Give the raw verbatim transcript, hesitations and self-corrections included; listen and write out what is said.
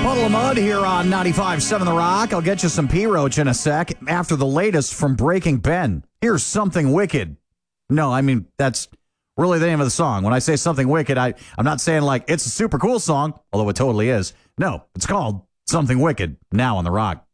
Puddle of Mud here on ninety-five point seven The Rock. I'll get you some P-Roach in a sec after the latest from Breaking Ben. Here's Something Wicked. No, I mean, that's really the name of the song. When I say Something Wicked, I, I'm not saying like it's a super cool song, although it totally is. No, it's called Something Wicked, now on The Rock.